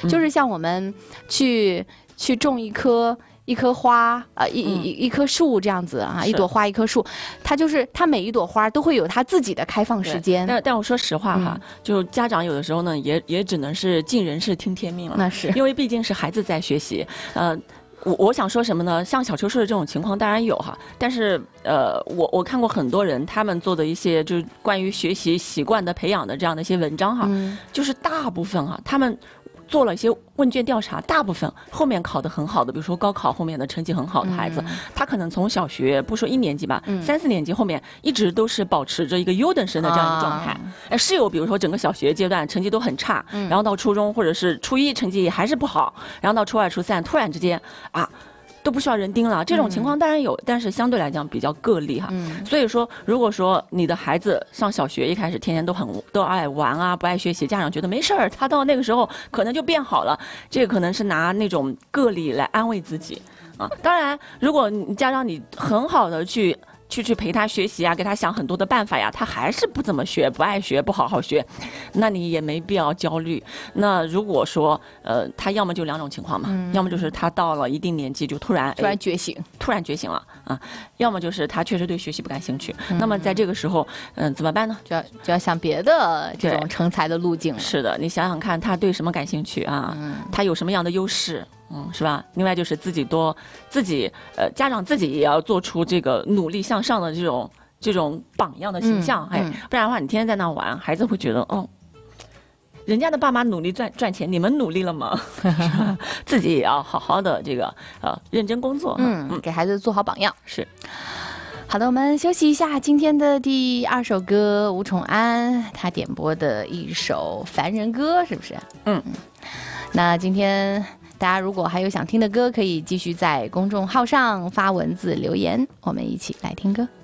就是像我们去种一棵花一棵树这样子啊，一朵花一棵树，它每一朵花都会有它自己的开放时间。 但我说实话哈，就家长有的时候呢，也只能是尽人事听天命了。 那是因为毕竟是孩子在学习，我想说什么呢？像小秋说的这种情况当然有哈，但是我看过很多人他们做的一些就是关于学习习惯的培养的这样的一些文章哈，就是大部分哈他们做了一些问卷调查，大部分后面考得很好的，比如说高考后面的成绩很好的孩子，他可能从小学不说1年级吧，3、4年级后面一直都是保持着一个优等生的这样一个状态。是有比如说整个小学阶段成绩都很差，然后到初中或者是初一成绩还是不好，然后到初2、初3突然之间都不需要人盯了，这种情况当然有，但是相对来讲比较个例哈。所以说，如果说你的孩子上小学一开始天天都爱玩啊，不爱学习，家长觉得没事儿，他到那个时候可能就变好了，这个可能是拿那种个例来安慰自己啊。当然，如果你家长你很好的去陪他学习啊，给他想很多的办法呀，他还是不怎么学，不爱学，不好好学，那你也没必要焦虑。那如果说他要么就2种情况嘛，要么就是他到了一定年纪就突然觉醒了啊，要么就是他确实对学习不感兴趣。那么在这个时候，怎么办呢？ 就要想别的这种成才的路径了。 是的，你想想看，他对什么感兴趣啊？他有什么样的优势？是吧？另外就是家长自己也要做出这个努力向上的这种榜样的形象，不然的话，你天天在那玩，孩子会觉得人家的爸妈努力赚钱，你们努力了吗？自己也要好好的这个认真工作， 给孩子做好榜样。 是。 好的，我们休息一下。今天的第2首歌，吴崇安他点播的一首《凡人歌》，是不是？那今天大家如果还有想听的歌，可以继续在公众号上发文字留言，我们一起来听歌。